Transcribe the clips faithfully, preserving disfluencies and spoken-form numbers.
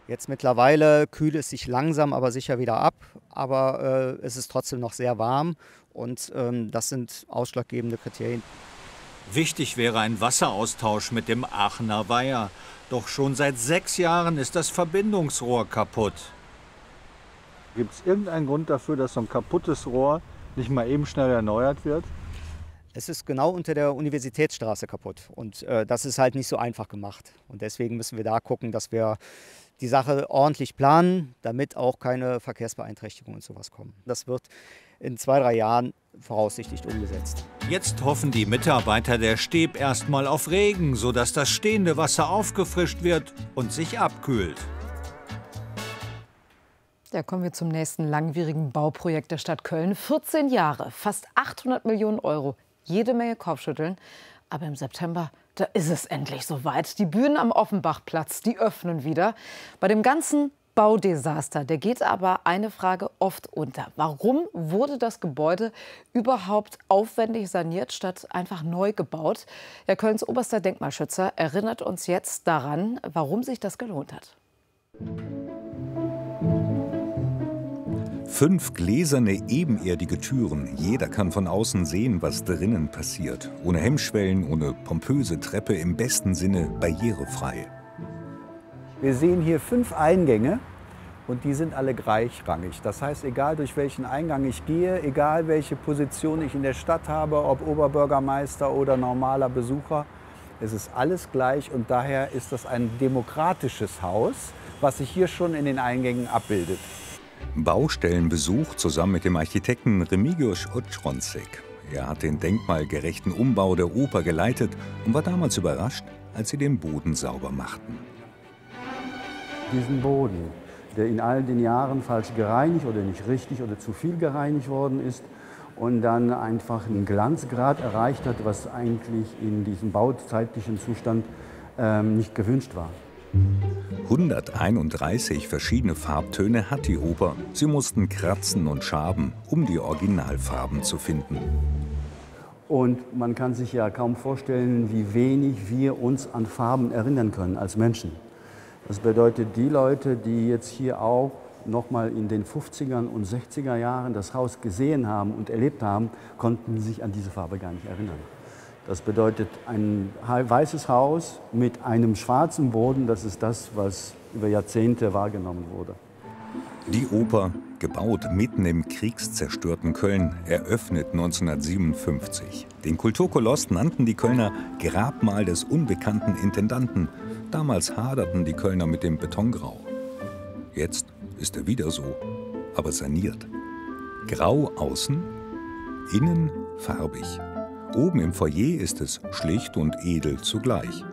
Jetzt mittlerweile kühlt es sich langsam, aber sicher wieder ab. Aber äh, es ist trotzdem noch sehr warm und ähm, das sind ausschlaggebende Kriterien. Wichtig wäre ein Wasseraustausch mit dem Aachener Weiher. Doch schon seit sechs Jahren ist das Verbindungsrohr kaputt. Gibt es irgendeinen Grund dafür, dass so ein kaputtes Rohr nicht mal eben schnell erneuert wird? Es ist genau unter der Universitätsstraße kaputt und äh, das ist halt nicht so einfach gemacht. Und deswegen müssen wir da gucken, dass wir die Sache ordentlich planen, damit auch keine Verkehrsbeeinträchtigungen und sowas kommen. Das wird in zwei, drei Jahren voraussichtlich umgesetzt. Jetzt hoffen die Mitarbeiter der Steb erstmal auf Regen, sodass das stehende Wasser aufgefrischt wird und sich abkühlt. Ja, kommen wir zum nächsten langwierigen Bauprojekt der Stadt Köln. vierzehn Jahre, fast achthundert Millionen Euro, jede Menge Kopfschütteln. Aber im September, da ist es endlich soweit. Die Bühnen am Offenbachplatz, die öffnen wieder. Bei dem ganzen Baudesaster, der geht aber eine Frage oft unter. Warum wurde das Gebäude überhaupt aufwendig saniert, statt einfach neu gebaut? Ja, Kölns oberster Denkmalschützer erinnert uns jetzt daran, warum sich das gelohnt hat. Fünf gläserne, ebenerdige Türen. Jeder kann von außen sehen, was drinnen passiert. Ohne Hemmschwellen, ohne pompöse Treppe, im besten Sinne barrierefrei. Wir sehen hier fünf Eingänge und die sind alle gleichrangig. Das heißt, egal durch welchen Eingang ich gehe, egal welche Position ich in der Stadt habe, ob Oberbürgermeister oder normaler Besucher, es ist alles gleich und daher ist das ein demokratisches Haus, was sich hier schon in den Eingängen abbildet. Baustellenbesuch zusammen mit dem Architekten Remigiusz Ostronsek. Er hat den denkmalgerechten Umbau der Oper geleitet und war damals überrascht, als sie den Boden sauber machten. Diesen Boden, der in all den Jahren falsch gereinigt oder nicht richtig oder zu viel gereinigt worden ist und dann einfach einen Glanzgrad erreicht hat, was eigentlich in diesem bauzeitlichen Zustand ähm, nicht gewünscht war. hunderteinunddreißig verschiedene Farbtöne hat die Oper. Sie mussten kratzen und schaben, um die Originalfarben zu finden. Und man kann sich ja kaum vorstellen, wie wenig wir uns an Farben erinnern können als Menschen. Das bedeutet, die Leute, die jetzt hier auch noch mal in den fünfzigern und sechziger Jahren das Haus gesehen haben und erlebt haben, konnten sich an diese Farbe gar nicht erinnern. Das bedeutet, ein weißes Haus mit einem schwarzen Boden, das ist das, was über Jahrzehnte wahrgenommen wurde. Die Oper, gebaut mitten im kriegszerstörten Köln, eröffnet neunzehnhundertsiebenundfünfzig. Den Kulturkoloss nannten die Kölner Grabmal des unbekannten Intendanten. Damals haderten die Kölner mit dem Betongrau. Jetzt ist er wieder so, aber saniert. Grau außen, innen farbig. Oben im Foyer ist es schlicht und edel zugleich.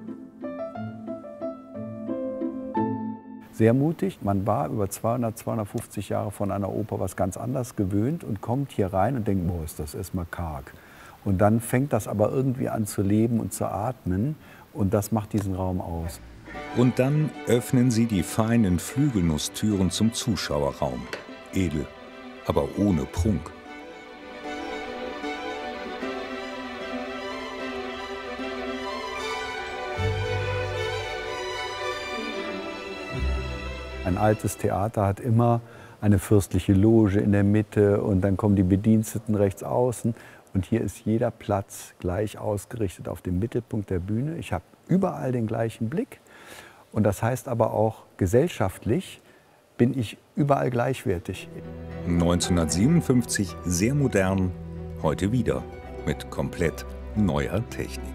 Sehr mutig, man war über zweihundert, zweihundertfünfzig Jahre von einer Oper was ganz anderes gewöhnt und kommt hier rein und denkt, boah, ist das erstmal karg. Und dann fängt das aber irgendwie an zu leben und zu atmen und das macht diesen Raum aus. Und dann öffnen sie die feinen Flügelnusstüren zum Zuschauerraum. Edel, aber ohne Prunk. Ein altes Theater hat immer eine fürstliche Loge in der Mitte und dann kommen die Bediensteten rechts außen. Und hier ist jeder Platz gleich ausgerichtet auf den Mittelpunkt der Bühne. Ich habe überall den gleichen Blick. Und das heißt aber auch, gesellschaftlich bin ich überall gleichwertig. neunzehnhundertsiebenundfünfzig sehr modern, heute wieder mit komplett neuer Technik.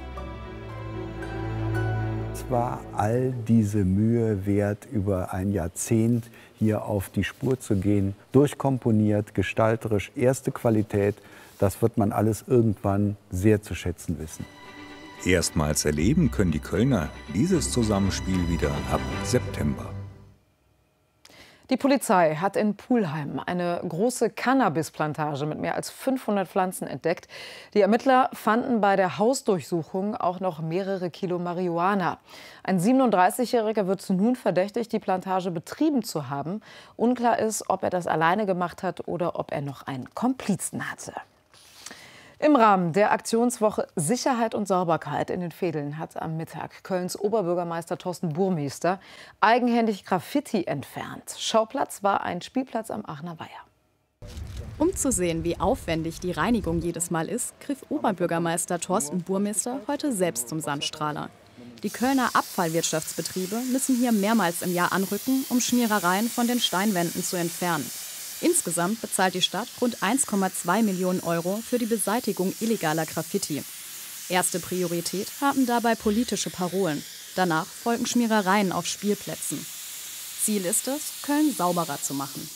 Es war all diese Mühe wert, über ein Jahrzehnt hier auf die Spur zu gehen. Durchkomponiert, gestalterisch, erste Qualität. Das wird man alles irgendwann sehr zu schätzen wissen. Erstmals erleben können die Kölner dieses Zusammenspiel wieder ab September. Die Polizei hat in Pulheim eine große Cannabisplantage mit mehr als fünfhundert Pflanzen entdeckt. Die Ermittler fanden bei der Hausdurchsuchung auch noch mehrere Kilo Marihuana. Ein siebenunddreißigjähriger wird nun verdächtigt, die Plantage betrieben zu haben. Unklar ist, ob er das alleine gemacht hat oder ob er noch einen Komplizen hatte. Im Rahmen der Aktionswoche Sicherheit und Sauberkeit in den Vedeln hat am Mittag Kölns Oberbürgermeister Thorsten Burmester eigenhändig Graffiti entfernt. Schauplatz war ein Spielplatz am Aachener Weiher. Um zu sehen, wie aufwendig die Reinigung jedes Mal ist, griff Oberbürgermeister Thorsten Burmester heute selbst zum Sandstrahler. Die Kölner Abfallwirtschaftsbetriebe müssen hier mehrmals im Jahr anrücken, um Schmierereien von den Steinwänden zu entfernen. Insgesamt bezahlt die Stadt rund eins Komma zwei Millionen Euro für die Beseitigung illegaler Graffiti. Erste Priorität haben dabei politische Parolen. Danach folgen Schmierereien auf Spielplätzen. Ziel ist es, Köln sauberer zu machen.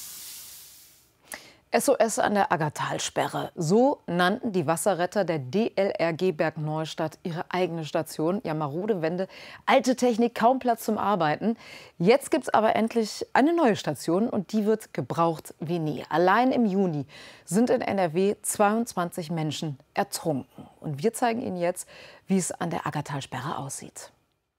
S O S an der Aggertalsperre. So nannten die Wasserretter der D L R G Bergneustadt ihre eigene Station. Ja, marode Wände, alte Technik, kaum Platz zum Arbeiten. Jetzt gibt es aber endlich eine neue Station und die wird gebraucht wie nie. Allein im Juni sind in N R W zweiundzwanzig Menschen ertrunken. Und wir zeigen Ihnen jetzt, wie es an der Aggertalsperre aussieht.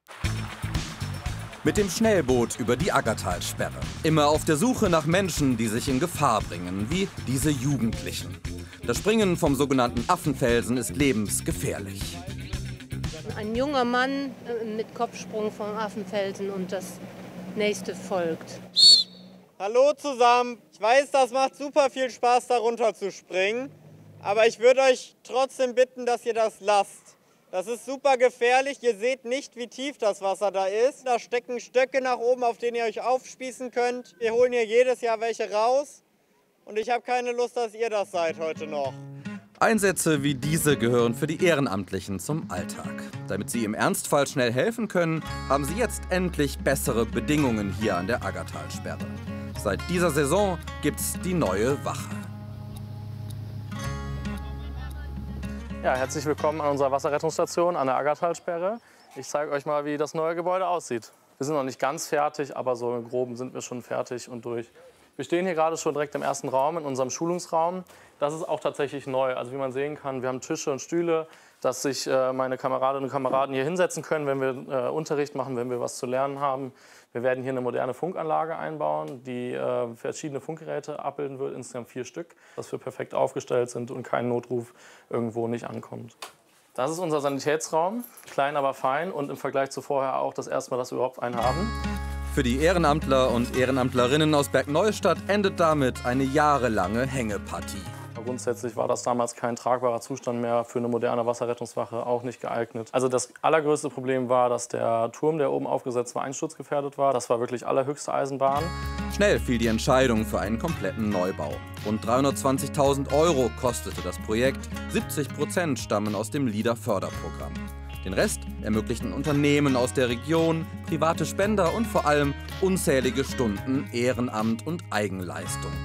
Mit dem Schnellboot über die Aggertalsperre. Immer auf der Suche nach Menschen, die sich in Gefahr bringen, wie diese Jugendlichen. Das Springen vom sogenannten Affenfelsen ist lebensgefährlich. Ein junger Mann mit Kopfsprung vom Affenfelsen und das nächste folgt. Hallo zusammen. Ich weiß, das macht super viel Spaß, da runter zu springen. Aber ich würde euch trotzdem bitten, dass ihr das lasst. Das ist super gefährlich. Ihr seht nicht, wie tief das Wasser da ist. Da stecken Stöcke nach oben, auf denen ihr euch aufspießen könnt. Wir holen hier jedes Jahr welche raus. Und ich habe keine Lust, dass ihr das seid heute noch. Einsätze wie diese gehören für die Ehrenamtlichen zum Alltag. Damit sie im Ernstfall schnell helfen können, haben sie jetzt endlich bessere Bedingungen hier an der Aggertalsperre. Seit dieser Saison gibt's die neue Wache. Ja, herzlich willkommen an unserer Wasserrettungsstation an der Aggertalsperre. Ich zeige euch mal, wie das neue Gebäude aussieht. Wir sind noch nicht ganz fertig, aber so im Groben sind wir schon fertig und durch. Wir stehen hier gerade schon direkt im ersten Raum, in unserem Schulungsraum. Das ist auch tatsächlich neu. Also wie man sehen kann, wir haben Tische und Stühle, dass sich äh, meine Kameradinnen und Kameraden hier hinsetzen können, wenn wir äh, Unterricht machen, wenn wir was zu lernen haben. Wir werden hier eine moderne Funkanlage einbauen, die äh, verschiedene Funkgeräte abbilden wird, insgesamt vier Stück, dass wir perfekt aufgestellt sind und kein Notruf irgendwo nicht ankommt. Das ist unser Sanitätsraum, klein aber fein und im Vergleich zu vorher auch das erste Mal, dass wir überhaupt einen haben. Für die Ehrenamtler und Ehrenamtlerinnen aus Bergneustadt endet damit eine jahrelange Hängepartie. Grundsätzlich war das damals kein tragbarer Zustand mehr für eine moderne Wasserrettungswache, auch nicht geeignet. Also das allergrößte Problem war, dass der Turm, der oben aufgesetzt war, einsturzgefährdet war. Das war wirklich allerhöchste Eisenbahn. Schnell fiel die Entscheidung für einen kompletten Neubau. Rund dreihundertzwanzigtausend Euro kostete das Projekt. siebzig Prozent stammen aus dem LEADER-Förderprogramm. Den Rest ermöglichten Unternehmen aus der Region, private Spender und vor allem unzählige Stunden Ehrenamt und Eigenleistung.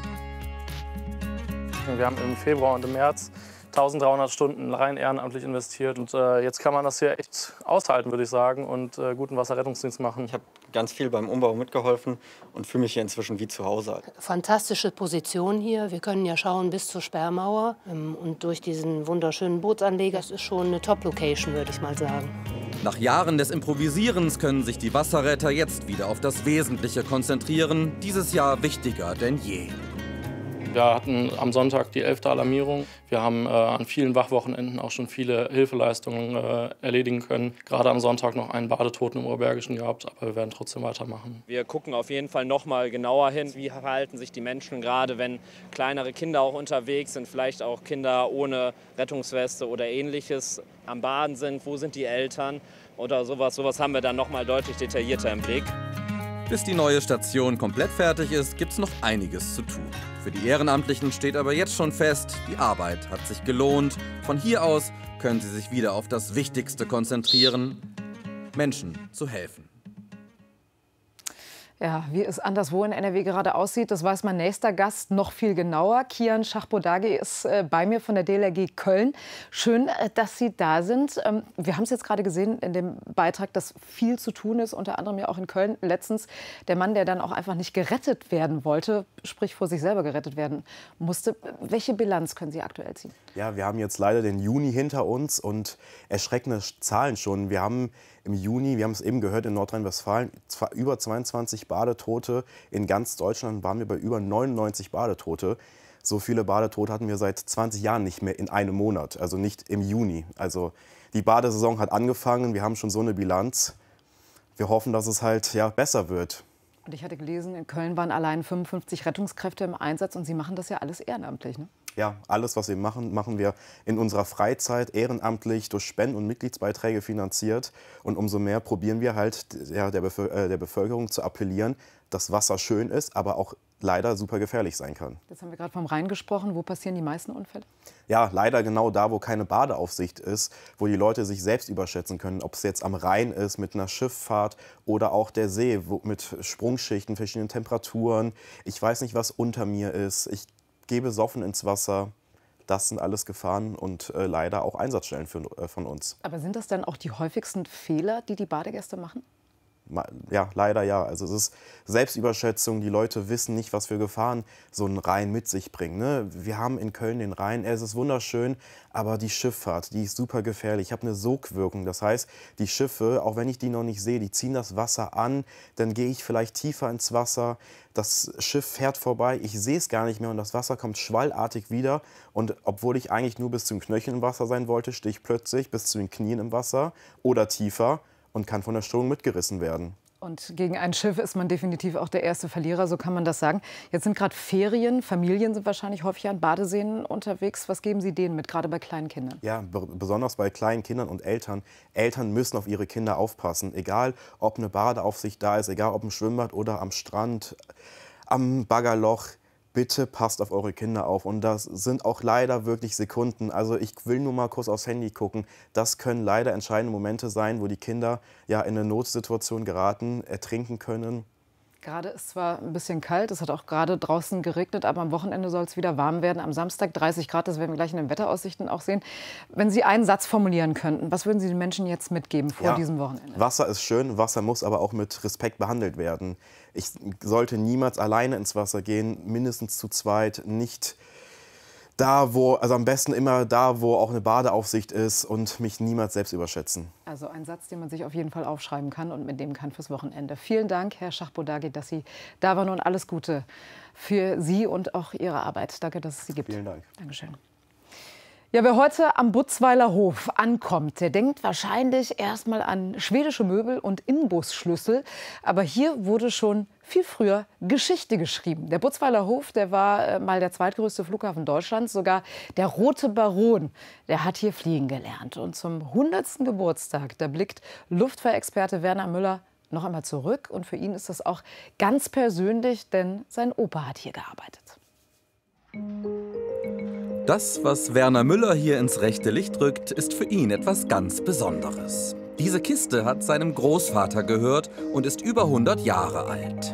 Wir haben im Februar und im März eintausenddreihundert Stunden rein ehrenamtlich investiert. Und äh, jetzt kann man das hier echt aushalten, würde ich sagen, und äh, guten Wasserrettungsdienst machen. Ich habe ganz viel beim Umbau mitgeholfen und fühle mich hier inzwischen wie zu Hause. Fantastische Position hier. Wir können ja schauen bis zur Sperrmauer. Und durch diesen wunderschönen Bootsanleger, das ist schon eine Top-Location, würde ich mal sagen. Nach Jahren des Improvisierens können sich die Wasserretter jetzt wieder auf das Wesentliche konzentrieren. Dieses Jahr wichtiger denn je. Wir hatten am Sonntag die elfte Alarmierung. Wir haben äh, an vielen Wachwochenenden auch schon viele Hilfeleistungen äh, erledigen können. Gerade am Sonntag noch einen Badetoten im Oberbergischen gehabt, aber wir werden trotzdem weitermachen. Wir gucken auf jeden Fall noch mal genauer hin, wie verhalten sich die Menschen, gerade wenn kleinere Kinder auch unterwegs sind, vielleicht auch Kinder ohne Rettungsweste oder Ähnliches am Baden sind. Wo sind die Eltern oder sowas? Sowas haben wir dann noch mal deutlich detaillierter im Blick. Bis die neue Station komplett fertig ist, gibt's noch einiges zu tun. Für die Ehrenamtlichen steht aber jetzt schon fest, die Arbeit hat sich gelohnt. Von hier aus können sie sich wieder auf das Wichtigste konzentrieren: Menschen zu helfen. Ja, wie es anderswo in N R W gerade aussieht, das weiß mein nächster Gast noch viel genauer. Kian Schachbodagi ist äh, bei mir von der D L R G Köln. Schön, äh, dass Sie da sind. Ähm, wir haben es jetzt gerade gesehen in dem Beitrag, dass viel zu tun ist, unter anderem ja auch in Köln. Letztens der Mann, der dann auch einfach nicht gerettet werden wollte, sprich vor sich selber gerettet werden musste. Welche Bilanz können Sie aktuell ziehen? Ja, wir haben jetzt leider den Juni hinter uns und erschreckende Zahlen schon. Wir haben im Juni, wir haben es eben gehört, in Nordrhein-Westfalen über zweiundzwanzig Badetote. In ganz Deutschland waren wir bei über neunundneunzig Badetote. So viele Badetote hatten wir seit zwanzig Jahren nicht mehr in einem Monat, also nicht im Juni. Also die Badesaison hat angefangen, wir haben schon so eine Bilanz. Wir hoffen, dass es halt ja, besser wird. Und ich hatte gelesen, in Köln waren allein fünfundfünfzig Rettungskräfte im Einsatz und Sie machen das ja alles ehrenamtlich, ne? Ja, alles, was wir machen, machen wir in unserer Freizeit ehrenamtlich durch Spenden und Mitgliedsbeiträge finanziert. Und umso mehr probieren wir halt ja, der, Bevölker äh, der Bevölkerung zu appellieren, dass Wasser schön ist, aber auch leider super gefährlich sein kann. Jetzt haben wir gerade vom Rhein gesprochen. Wo passieren die meisten Unfälle? Ja, leider genau da, wo keine Badeaufsicht ist, wo die Leute sich selbst überschätzen können. Ob es jetzt am Rhein ist mit einer Schifffahrt oder auch der See wo, mit Sprungschichten, verschiedenen Temperaturen. Ich weiß nicht, was unter mir ist. Ich gehe besoffen ins Wasser. Das sind alles Gefahren und äh, leider auch Einsatzstellen für, äh, von uns. Aber sind das dann auch die häufigsten Fehler, die die Badegäste machen? Ja, leider ja. Also es ist Selbstüberschätzung. Die Leute wissen nicht, was für Gefahren so ein Rhein mit sich bringt. Ne? Wir haben in Köln den Rhein. Es ist wunderschön, aber die Schifffahrt, die ist super gefährlich. Ich habe eine Sogwirkung. Das heißt, die Schiffe, auch wenn ich die noch nicht sehe, die ziehen das Wasser an. Dann gehe ich vielleicht tiefer ins Wasser. Das Schiff fährt vorbei. Ich sehe es gar nicht mehr und das Wasser kommt schwallartig wieder. Und obwohl ich eigentlich nur bis zum Knöchel im Wasser sein wollte, stehe ich plötzlich bis zu den Knien im Wasser oder tiefer und kann von der Strömung mitgerissen werden. Und gegen ein Schiff ist man definitiv auch der erste Verlierer, so kann man das sagen. Jetzt sind gerade Ferien, Familien sind wahrscheinlich häufig an Badeseen unterwegs. Was geben Sie denen mit, gerade bei kleinen Kindern? Ja, besonders bei kleinen Kindern und Eltern. Eltern müssen auf ihre Kinder aufpassen, egal ob eine Badeaufsicht da ist, egal ob im Schwimmbad oder am Strand, am Baggerloch. Bitte passt auf eure Kinder auf. Und das sind auch leider wirklich Sekunden. Also ich will nur mal kurz aufs Handy gucken. Das können leider entscheidende Momente sein, wo die Kinder ja in eine Notsituation geraten, ertrinken können. Gerade ist zwar ein bisschen kalt, es hat auch gerade draußen geregnet, aber am Wochenende soll es wieder warm werden. Am Samstag dreißig Grad, das werden wir gleich in den Wetteraussichten auch sehen. Wenn Sie einen Satz formulieren könnten, was würden Sie den Menschen jetzt mitgeben vor ja, diesem Wochenende? Wasser ist schön, Wasser muss aber auch mit Respekt behandelt werden. Ich sollte niemals alleine ins Wasser gehen, mindestens zu zweit, nicht da, wo, also am besten immer da, wo auch eine Badeaufsicht ist und mich niemals selbst überschätzen. Also ein Satz, den man sich auf jeden Fall aufschreiben kann und mit dem kann fürs Wochenende. Vielen Dank, Herr Schachbodagi, dass Sie da waren und alles Gute für Sie und auch Ihre Arbeit. Danke, dass es Sie gibt. Vielen Dank. Dankeschön. Ja, wer heute am Butzweiler Hof ankommt, der denkt wahrscheinlich erstmal an schwedische Möbel und Inbusschlüssel. Aber hier wurde schon viel früher Geschichte geschrieben. Der Butzweiler Hof, der war mal der zweitgrößte Flughafen Deutschlands. Sogar der Rote Baron, der hat hier fliegen gelernt. Und zum hundertsten Geburtstag, da blickt Luftfahrexperte Werner Müller noch einmal zurück. Und für ihn ist das auch ganz persönlich, denn sein Opa hat hier gearbeitet. Das, was Werner Müller hier ins rechte Licht rückt, ist für ihn etwas ganz Besonderes. Diese Kiste hat seinem Großvater gehört und ist über hundert Jahre alt.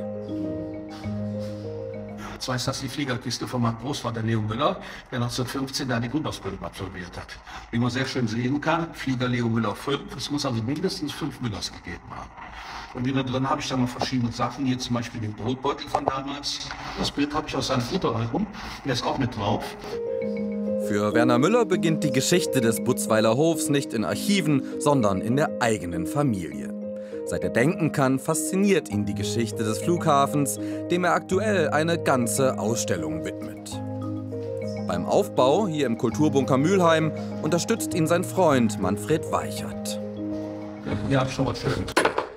Ich weiß, das ist die Fliegerkiste von meinem Großvater Leo Müller, der neunzehnhundertfünfzehn da die Grundausbildung absolviert hat. Wie man sehr schön sehen kann, Flieger Leo Müller fünf. Es muss also mindestens fünf Müllers gegeben haben. Und innen drin habe ich dann noch verschiedene Sachen, hier zum Beispiel den Brotbeutel von damals. Das Bild habe ich aus seinem Fotoalbum, der ist auch mit drauf. Für Werner Müller beginnt die Geschichte des Butzweiler Hofs nicht in Archiven, sondern in der eigenen Familie. Seit er denken kann, fasziniert ihn die Geschichte des Flughafens, dem er aktuell eine ganze Ausstellung widmet. Beim Aufbau hier im Kulturbunker Mülheim unterstützt ihn sein Freund Manfred Weichert. Ja, schon mal schön.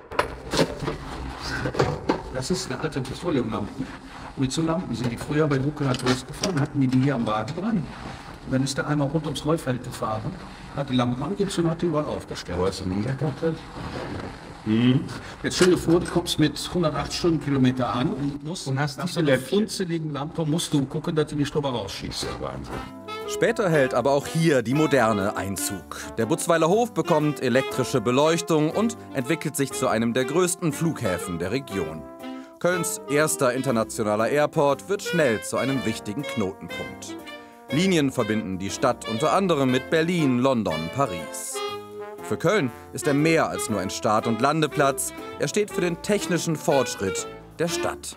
Das ist eine alte Petroleumlampe. Mit so Lampen sind die früher bei Dunkelheit losgefahren, hatten die die hier am Wagen dran. Und dann ist der einmal rund ums Neufeld gefahren, hat die Lampe angezündet und hat die überall aufgestellt. Weißt du, mhm. Jetzt stell dir vor, du kommst mit hundertachtzig Stundenkilometer an und, musst, und hast nach so einer funzeligen Lampe musst du gucken, dass du nicht drüber rausschießt. Später hält aber auch hier die Moderne Einzug. Der Butzweiler Hof bekommt elektrische Beleuchtung und entwickelt sich zu einem der größten Flughäfen der Region. Kölns erster internationaler Airport wird schnell zu einem wichtigen Knotenpunkt. Linien verbinden die Stadt unter anderem mit Berlin, London, Paris. Für Köln ist er mehr als nur ein Start- und Landeplatz. Er steht für den technischen Fortschritt der Stadt.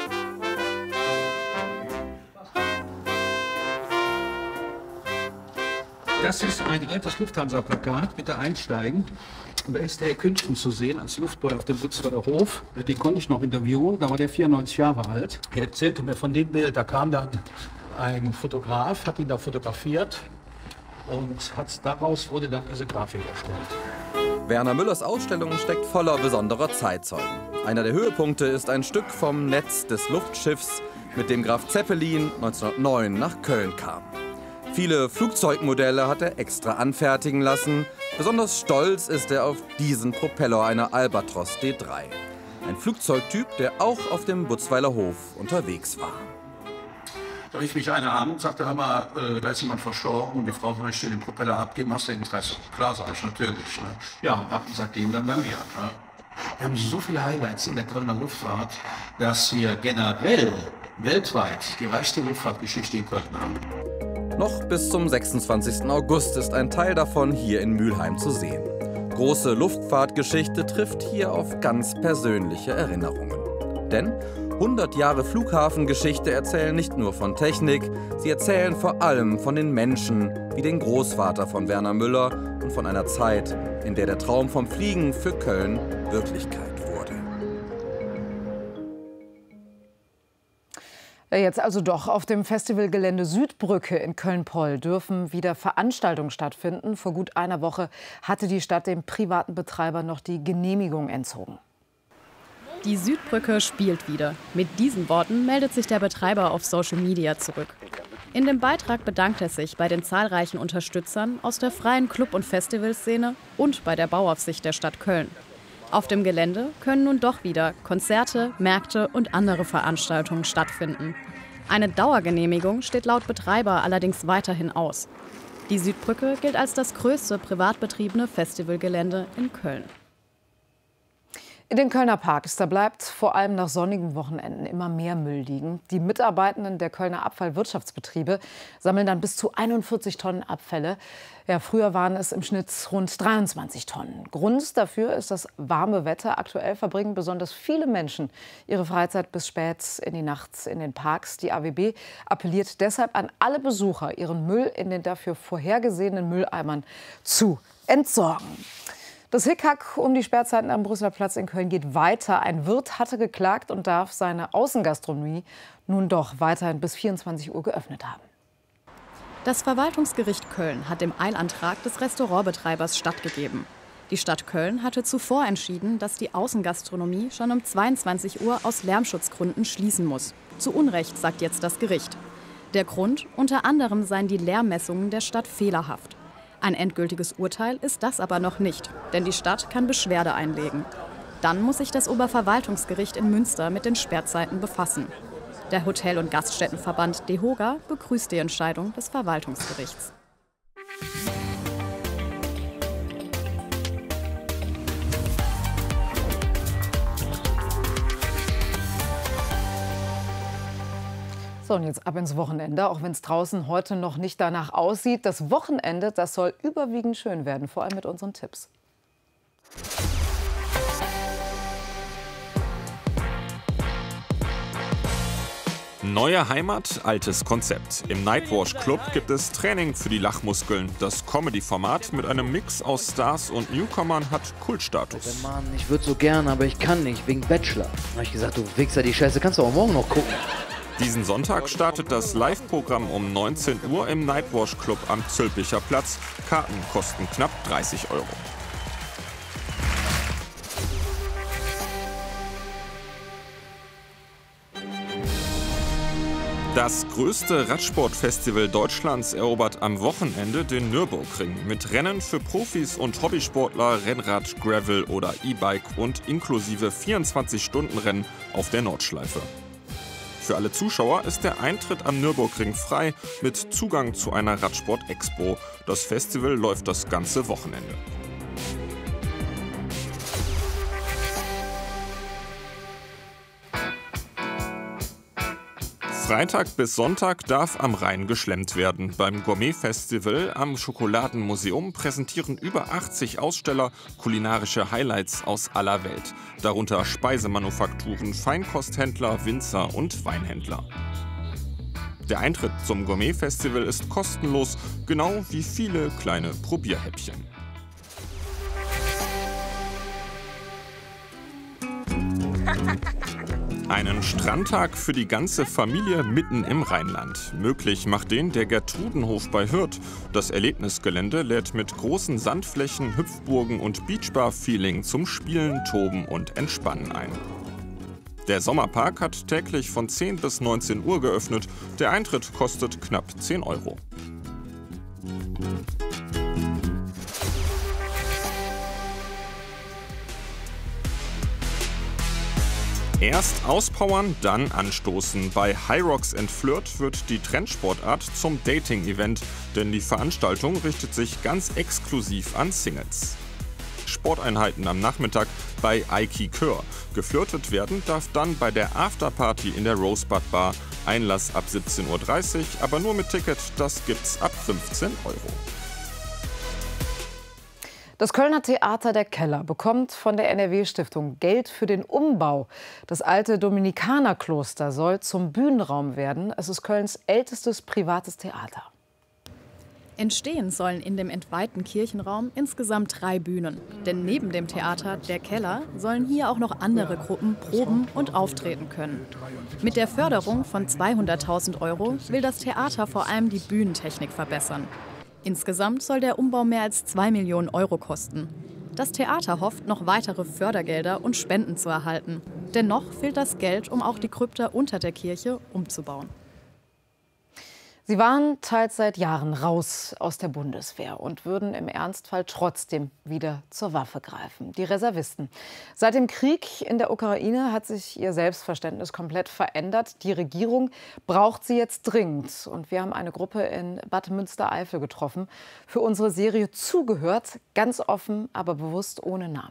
Das ist ein altes Lufthansa-Plakat, bitte einsteigen. Und da ist der Herr Künsten zu sehen als Luftboy auf dem Butzweiler Hof. Den konnte ich noch interviewen, da war der vierundneunzig Jahre alt. Er erzählte mir von dem Bild, da kam dann ein Fotograf hat ihn da fotografiert und hat, daraus wurde dann diese Grafik erstellt. Werner Müllers Ausstellung steckt voller besonderer Zeitzeugen. Einer der Höhepunkte ist ein Stück vom Netz des Luftschiffs, mit dem Graf Zeppelin neunzehnhundertneun nach Köln kam. Viele Flugzeugmodelle hat er extra anfertigen lassen. Besonders stolz ist er auf diesen Propeller einer Albatros D drei. Ein Flugzeugtyp, der auch auf dem Butzweiler Hof unterwegs war. Da rief mich einer an und sagte, hör mal, äh, da ist jemand verstorben und die Frau möchte den Propeller abgeben, hast du Interesse? Klar, sag ich, natürlich. Ne? Ja, und ab seitdem dann bei mir. Ne? Wir haben so viele Highlights in der Kölner Luftfahrt, dass wir generell weltweit die reichste Luftfahrtgeschichte in Köln haben. Noch bis zum sechsundzwanzigsten August ist ein Teil davon hier in Mülheim zu sehen. Große Luftfahrtgeschichte trifft hier auf ganz persönliche Erinnerungen. Denn hundert Jahre Flughafengeschichte erzählen nicht nur von Technik, sie erzählen vor allem von den Menschen, wie den Großvater von Werner Müller und von einer Zeit, in der der Traum vom Fliegen für Köln Wirklichkeit wurde. Jetzt also doch. Auf dem Festivalgelände Südbrücke in Köln-Poll dürfen wieder Veranstaltungen stattfinden. Vor gut einer Woche hatte die Stadt dem privaten Betreiber noch die Genehmigung entzogen. Die Südbrücke spielt wieder. Mit diesen Worten meldet sich der Betreiber auf Social Media zurück. In dem Beitrag bedankt er sich bei den zahlreichen Unterstützern aus der freien Club- und Festivalszene und bei der Bauaufsicht der Stadt Köln. Auf dem Gelände können nun doch wieder Konzerte, Märkte und andere Veranstaltungen stattfinden. Eine Dauergenehmigung steht laut Betreiber allerdings weiterhin aus. Die Südbrücke gilt als das größte privat betriebene Festivalgelände in Köln. In den Kölner Parks, da bleibt vor allem nach sonnigen Wochenenden immer mehr Müll liegen. Die Mitarbeitenden der Kölner Abfallwirtschaftsbetriebe sammeln dann bis zu einundvierzig Tonnen Abfälle. Ja, früher waren es im Schnitt rund dreiundzwanzig Tonnen. Grund dafür ist das warme Wetter. Aktuell verbringen besonders viele Menschen ihre Freizeit bis spät in die Nacht in den Parks. Die A W B appelliert deshalb an alle Besucher, ihren Müll in den dafür vorhergesehenen Mülleimern zu entsorgen. Das Hickhack um die Sperrzeiten am Brüsseler Platz in Köln geht weiter. Ein Wirt hatte geklagt und darf seine Außengastronomie nun doch weiterhin bis vierundzwanzig Uhr geöffnet haben. Das Verwaltungsgericht Köln hat dem Eilantrag des Restaurantbetreibers stattgegeben. Die Stadt Köln hatte zuvor entschieden, dass die Außengastronomie schon um zweiundzwanzig Uhr aus Lärmschutzgründen schließen muss. Zu Unrecht, sagt jetzt das Gericht. Der Grund? Unter anderem seien die Lärmmessungen der Stadt fehlerhaft. Ein endgültiges Urteil ist das aber noch nicht, denn die Stadt kann Beschwerde einlegen. Dann muss sich das Oberverwaltungsgericht in Münster mit den Sperrzeiten befassen. Der Hotel- und Gaststättenverband DEHOGA begrüßt die Entscheidung des Verwaltungsgerichts. So, und jetzt ab ins Wochenende, auch wenn es draußen heute noch nicht danach aussieht. Das Wochenende, das soll überwiegend schön werden, vor allem mit unseren Tipps. Neue Heimat, altes Konzept. Im Nightwash Club gibt es Training für die Lachmuskeln. Das Comedy-Format mit einem Mix aus Stars und Newcomern hat Kultstatus. Mann, ich würde so gern, aber ich kann nicht, wegen Bachelor. Da habe ich gesagt, du Wichser, die Scheiße kannst du auch morgen noch gucken. Diesen Sonntag startet das Live-Programm um neunzehn Uhr im Nightwash Club am Zülpicher Platz. Karten kosten knapp dreißig Euro. Das größte Radsportfestival Deutschlands erobert am Wochenende den Nürburgring mit Rennen für Profis und Hobbysportler, Rennrad, Gravel oder E-Bike und inklusive vierundzwanzig-Stunden-Rennen auf der Nordschleife. Für alle Zuschauer ist der Eintritt am Nürburgring frei mit Zugang zu einer Radsport-Expo. Das Festival läuft das ganze Wochenende. Freitag bis Sonntag darf am Rhein geschlemmt werden. Beim Gourmet-Festival am Schokoladenmuseum präsentieren über achtzig Aussteller kulinarische Highlights aus aller Welt. Darunter Speisemanufakturen, Feinkosthändler, Winzer und Weinhändler. Der Eintritt zum Gourmet-Festival ist kostenlos, genau wie viele kleine Probierhäppchen. Einen Strandtag für die ganze Familie mitten im Rheinland. Möglich macht den der Gertrudenhof bei Hürth. Das Erlebnisgelände lädt mit großen Sandflächen, Hüpfburgen und Beachbar-Feeling zum Spielen, Toben und Entspannen ein. Der Sommerpark hat täglich von zehn bis neunzehn Uhr geöffnet. Der Eintritt kostet knapp zehn Euro. Erst auspowern, dann anstoßen. Bei Hyrox Flirt wird die Trendsportart zum Dating-Event, denn die Veranstaltung richtet sich ganz exklusiv an Singles. Sporteinheiten am Nachmittag bei Eiki Kör. Geflirtet werden darf dann bei der Afterparty in der Rosebud Bar. Einlass ab siebzehn Uhr dreißig, aber nur mit Ticket, das gibt's ab fünfzehn Euro. Das Kölner Theater Der Keller bekommt von der N R W-Stiftung Geld für den Umbau. Das alte Dominikanerkloster soll zum Bühnenraum werden. Es ist Kölns ältestes privates Theater. Entstehen sollen in dem entweihten Kirchenraum insgesamt drei Bühnen. Denn neben dem Theater Der Keller sollen hier auch noch andere Gruppen proben und auftreten können. Mit der Förderung von zweihunderttausend Euro will das Theater vor allem die Bühnentechnik verbessern. Insgesamt soll der Umbau mehr als zwei Millionen Euro kosten. Das Theater hofft, noch weitere Fördergelder und Spenden zu erhalten. Dennoch fehlt das Geld, um auch die Krypta unter der Kirche umzubauen. Sie waren teils seit Jahren raus aus der Bundeswehr und würden im Ernstfall trotzdem wieder zur Waffe greifen. Die Reservisten. Seit dem Krieg in der Ukraine hat sich ihr Selbstverständnis komplett verändert. Die Regierung braucht sie jetzt dringend. Und wir haben eine Gruppe in Bad Münstereifel getroffen. Für unsere Serie Zugehört, ganz offen, aber bewusst ohne Namen.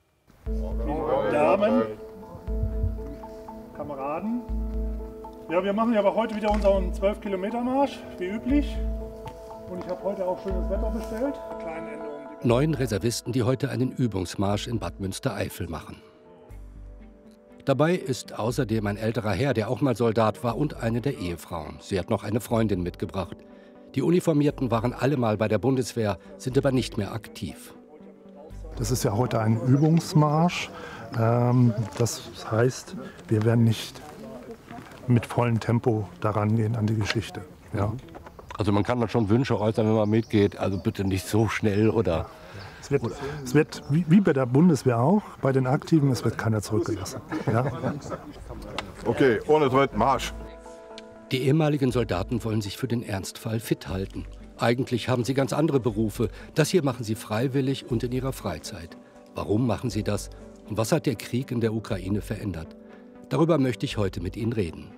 Damen, Kameraden. Ja, wir machen ja aber heute wieder unseren zwölf Kilometer Marsch, wie üblich. Und ich habe heute auch schönes Wetter bestellt. Kleine Änderungen. Neun Reservisten, die heute einen Übungsmarsch in Bad Münstereifel machen. Dabei ist außerdem ein älterer Herr, der auch mal Soldat war, und eine der Ehefrauen. Sie hat noch eine Freundin mitgebracht. Die Uniformierten waren alle mal bei der Bundeswehr, sind aber nicht mehr aktiv. Das ist ja heute ein Übungsmarsch. Das heißt, wir werden nicht mit vollem Tempo daran gehen an die Geschichte. Ja. Also man kann dann schon Wünsche äußern, wenn man mitgeht, also bitte nicht so schnell oder... Es wird, es wird wie, wie bei der Bundeswehr auch, bei den Aktiven, es wird keiner zurückgelassen. Ja. Okay, ohne Tritt, Marsch! Die ehemaligen Soldaten wollen sich für den Ernstfall fit halten. Eigentlich haben sie ganz andere Berufe. Das hier machen sie freiwillig und in ihrer Freizeit. Warum machen sie das? Und was hat der Krieg in der Ukraine verändert? Darüber möchte ich heute mit Ihnen reden.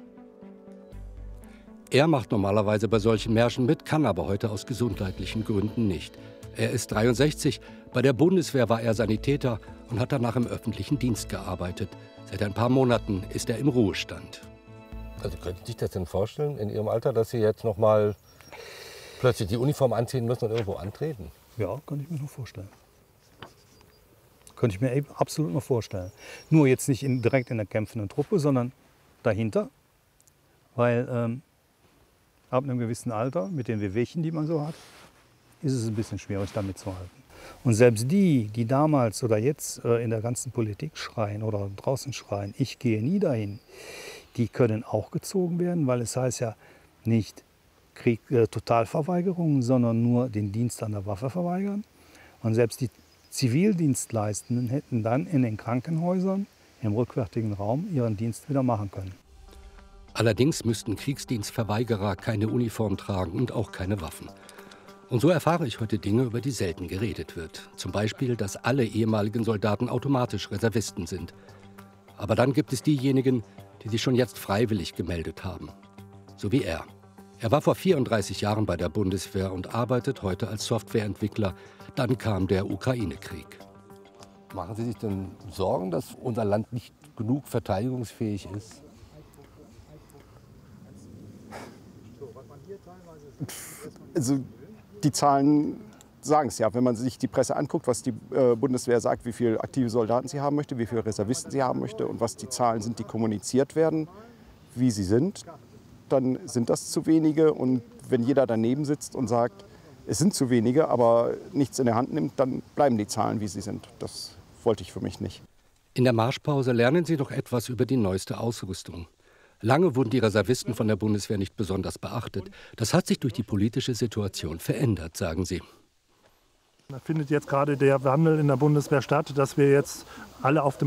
Er macht normalerweise bei solchen Märschen mit, kann aber heute aus gesundheitlichen Gründen nicht. Er ist dreiundsechzig, bei der Bundeswehr war er Sanitäter und hat danach im öffentlichen Dienst gearbeitet. Seit ein paar Monaten ist er im Ruhestand. Also können Sie sich das denn vorstellen, in Ihrem Alter, dass Sie jetzt noch mal plötzlich die Uniform anziehen müssen und irgendwo antreten? Ja, kann ich mir noch vorstellen. Könnte ich mir absolut noch vorstellen. Nur jetzt nicht in, direkt in der kämpfenden Truppe, sondern dahinter. Weil ähm, ab einem gewissen Alter, mit den Wehwehchen, die man so hat, ist es ein bisschen schwierig, damit zu halten. Und selbst die, die damals oder jetzt äh, in der ganzen Politik schreien oder draußen schreien, ich gehe nie dahin, die können auch gezogen werden, weil es heißt ja nicht Krieg, äh, Totalverweigerung, sondern nur den Dienst an der Waffe verweigern. Und selbst die Zivildienstleistenden hätten dann in den Krankenhäusern im rückwärtigen Raum ihren Dienst wieder machen können. Allerdings müssten Kriegsdienstverweigerer keine Uniform tragen und auch keine Waffen. Und so erfahre ich heute Dinge, über die selten geredet wird. Zum Beispiel, dass alle ehemaligen Soldaten automatisch Reservisten sind. Aber dann gibt es diejenigen, die sich schon jetzt freiwillig gemeldet haben. So wie er. Er war vor vierunddreißig Jahren bei der Bundeswehr und arbeitet heute als Softwareentwickler. Dann kam der Ukraine-Krieg. Machen Sie sich denn Sorgen, dass unser Land nicht genug verteidigungsfähig ist? Also die Zahlen sagen es ja. Wenn man sich die Presse anguckt, was die äh, Bundeswehr sagt, wie viele aktive Soldaten sie haben möchte, wie viele Reservisten sie haben möchte und was die Zahlen sind, die kommuniziert werden, wie sie sind, dann sind das zu wenige. Und wenn jeder daneben sitzt und sagt, es sind zu wenige, aber nichts in der Hand nimmt, dann bleiben die Zahlen, wie sie sind. Das wollte ich für mich nicht. In der Marschpause lernen sie noch etwas über die neueste Ausrüstung. Lange wurden die Reservisten von der Bundeswehr nicht besonders beachtet. Das hat sich durch die politische Situation verändert, sagen sie. Da findet jetzt gerade der Wandel in der Bundeswehr statt, dass wir jetzt alle auf dem